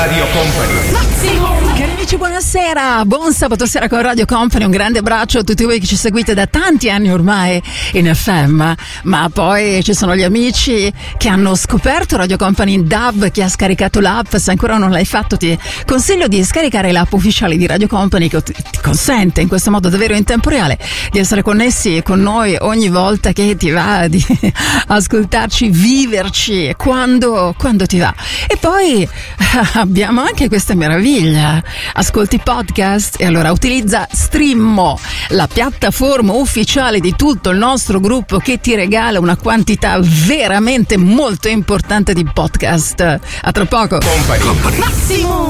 Radio Company. Cari amici, buonasera, buon sabato sera con Radio Company, un grande abbraccio a tutti voi che ci seguite da tanti anni ormai in FM, ma poi ci sono gli amici che hanno scoperto Radio Company in DAB, chi ha scaricato l'app. Se ancora non l'hai fatto ti consiglio di scaricare l'app ufficiale di Radio Company, che ti consente in questo modo davvero in tempo reale di essere connessi con noi ogni volta che ti va, di ascoltarci, viverci quando ti va. E poi abbiamo anche questa meraviglia: ascolti podcast e allora utilizza Streammo, la piattaforma ufficiale di tutto il nostro gruppo, che ti regala una quantità veramente molto importante di podcast. A tra poco. Company. Massimo.